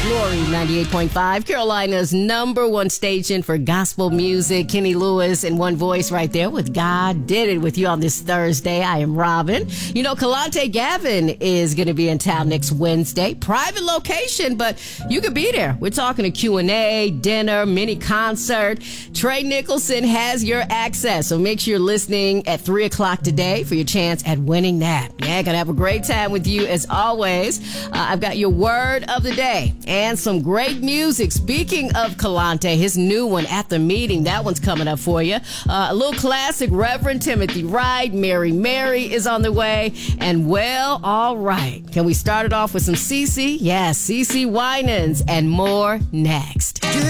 Glory 98.5, Carolina's #1 station for gospel music. Kenny Lewis in one voice right there with God Did It with you on this Thursday. I am Robin. You know, Kalante Gavin is going to be in town next Wednesday. Private location, but you could be there. We're talking a Q&A, dinner, mini concert. Trey Nicholson has your access, so make sure you're listening at 3 o'clock today for your chance at winning that. Yeah, going to have a great time with you as always. I've got your word of the day and some great music. Speaking of Kalante, his new one, At the Meeting, that one's coming up for you. A little classic, Reverend Timothy Wright, Mary Mary is on the way. And well, all right. Can we start it off with some CeCe? Yes, CeCe Winans and more next.